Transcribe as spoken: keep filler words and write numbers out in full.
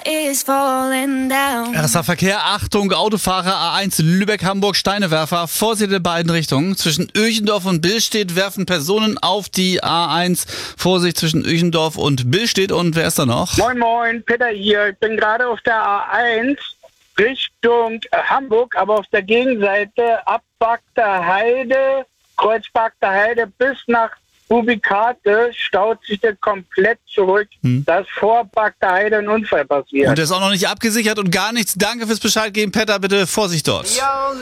is falling down. R S A-Verkehr, Achtung, Autofahrer A eins Lübeck-Hamburg, Steinewerfer, Vorsicht in beiden Richtungen. Zwischen Öchendorf und Billstedt werfen Personen auf die A eins. Vorsicht zwischen Öchendorf und Billstedt. Und wer ist da noch? Moin Moin, Peter hier. Ich bin gerade auf der A eins Richtung Hamburg, aber auf der Gegenseite ab Bagder Heide, Kreuz Bagder Heide bis nach Ubikate staut sich das komplett zurück. Hm. Da ist vor Bagder Heide ein Unfall passiert. Und der ist auch noch nicht abgesichert und gar nichts. Danke fürs Bescheid geben, Peter. Bitte Vorsicht dort. Yo,